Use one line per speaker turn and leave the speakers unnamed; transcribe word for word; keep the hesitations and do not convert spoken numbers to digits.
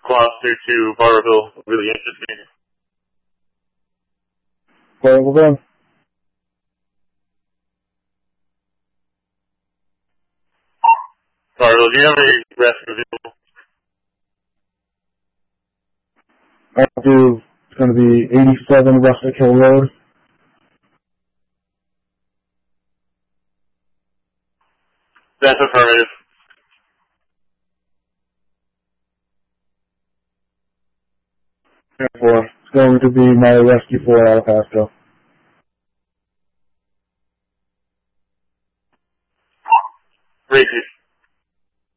closer to Barberville really interests me.
Okay, well then.
Barberville, do you have any rest available?
I do. It's going to be eighty-seven Rustic Hill Road.
That's affirmative.
Therefore, it's going to be my rescue for Alapasto.